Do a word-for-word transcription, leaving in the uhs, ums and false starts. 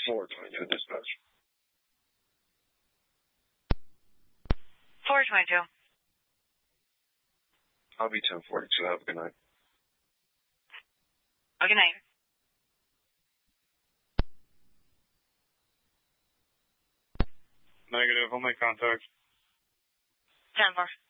four twenty-two dispatch. four twenty-two. I'll be ten forty-two. Have a good night. Oh, good night. Negative. I'll make contact. ten four.